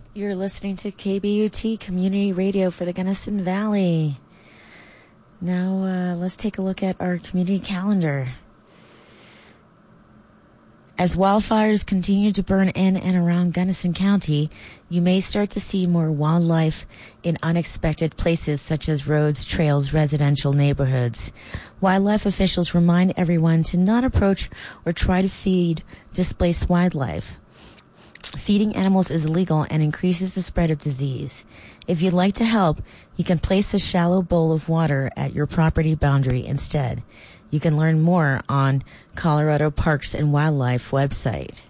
You're listening to KBUT Community Radio for the Gunnison Valley. Now, let's take a look at our community calendar. As wildfires continue to burn in and around Gunnison County, you may start to see more wildlife in unexpected places such as roads, trails, residential neighborhoods. Wildlife officials remind everyone to not approach or try to feed displaced wildlife. Feeding animals is illegal and increases the spread of disease. If you'd like to help, you can place a shallow bowl of water at your property boundary instead. You can learn more on Colorado Parks and Wildlife website.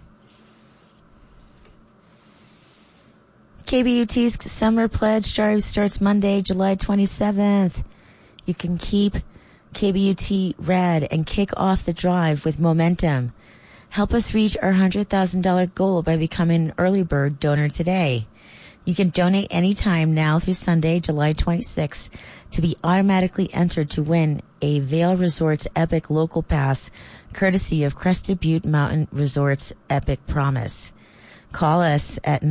KBUT's Summer Pledge Drive starts Monday, July 27th. You can keep KBUT rad and kick off the drive with momentum. Help us reach our $100,000 goal by becoming an early bird donor today. You can donate anytime now through Sunday, July 26th, to be automatically entered to win a Vail Resorts Epic Local Pass, courtesy of Crested Butte Mountain Resorts Epic Promise. Call us at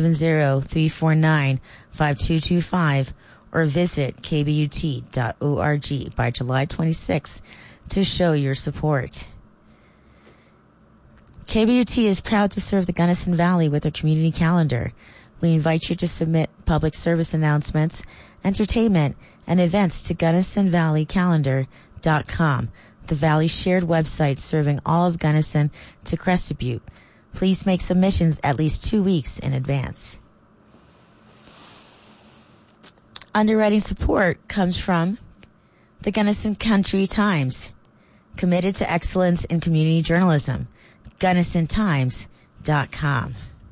970-349-5225 or visit kbut.org by July 26th to show your support. KBUT is proud to serve the Gunnison Valley with a community calendar. We invite you to submit public service announcements, entertainment, and events to GunnisonValleyCalendar.com, the Valley's shared website serving all of Gunnison to Crested Butte. Please make submissions at least 2 weeks in advance. Underwriting support comes from the Gunnison Country Times, committed to excellence in community journalism. GunnisonTimes.com.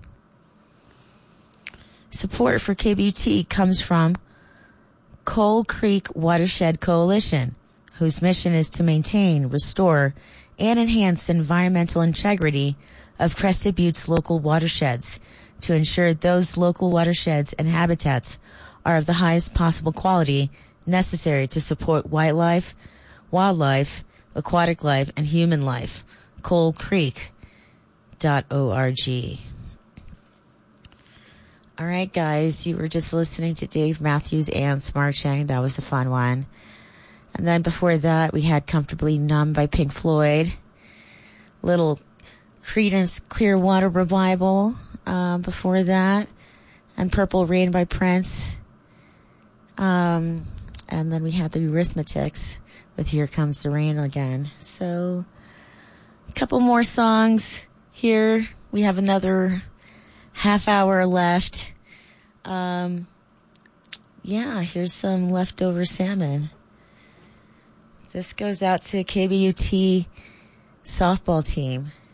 Support for KBUT comes from Coal Creek Watershed Coalition, whose mission is to maintain, restore, and enhance the environmental integrity of Crested Butte's local watersheds to ensure those local watersheds and habitats are of the highest possible quality necessary to support wildlife, aquatic life, and human life. CoalCreek.org. All right, guys, you were just listening to Dave Matthews Ants Marching. That was a fun one. And then before that, we had Comfortably Numb by Pink Floyd. Little Creedence Clearwater Revival before that. And Purple Rain by Prince. And then we had the Eurythmics with Here Comes the Rain Again. So, a couple more songs here. We have another half hour left. Here's some leftover salmon. This goes out to KBUT softball team.